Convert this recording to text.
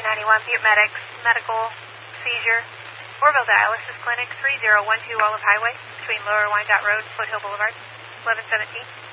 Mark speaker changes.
Speaker 1: 391 Butte Medics, medical seizure. Orville Dialysis Clinic, 3012 Olive Highway, between Lower Wyandotte Road, Foothill Boulevard, 1117.